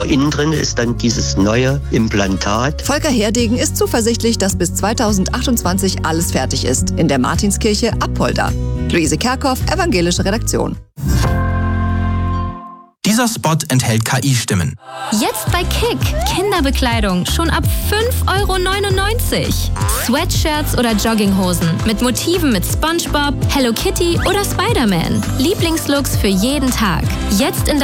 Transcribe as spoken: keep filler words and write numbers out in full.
innen drin ist dann dieses neue Implantat. Volker Herdegen ist zuversichtlich, dass bis zweitausendachtundzwanzig alles fertig ist. In der Martinskirche Apolda. Luise Kerkhoff, Evangelische Redaktion. Dieser Spot enthält K I-Stimmen. Jetzt bei Kick. Kinderbekleidung schon ab fünf Euro neunundneunzig. Sweatshirts oder Jogginghosen mit Motiven mit SpongeBob, Hello Kitty oder Spider-Man. Lieblingslooks für jeden Tag. Jetzt in